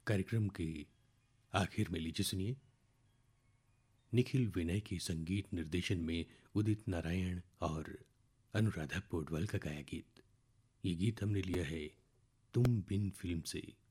कार्यक्रम के आखिर में लीजिए सुनिए निखिल विनय के संगीत निर्देशन में उदित नारायण और अनुराधा पौडवाल का गाया गीत। ये गीत हमने लिया है तुम बिन फिल्म से।